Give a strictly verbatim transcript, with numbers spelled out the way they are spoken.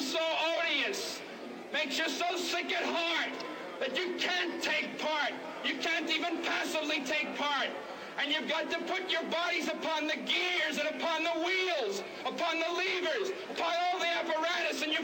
so odious, makes you so sick at heart that you can't take part. You can't even passively take part. And you've got to put your bodies upon the gears and upon the wheels, upon the levers, upon all the apparatus, and you've